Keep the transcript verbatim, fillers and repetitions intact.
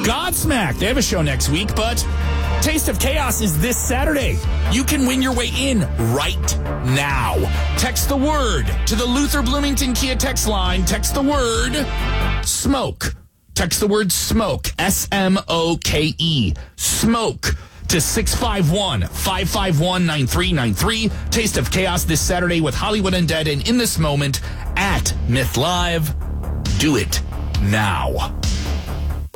Godsmack, they have a show next week, but Taste of Chaos is this Saturday. You can win your way in right now. Text the word to the Luther Bloomington Kia text line. Text the word smoke. Text the word smoke, S M O K E, smoke, to six five one, five five one, nine three nine three. Taste of Chaos this Saturday with Hollywood Undead and In This Moment at Myth Live. Do it now.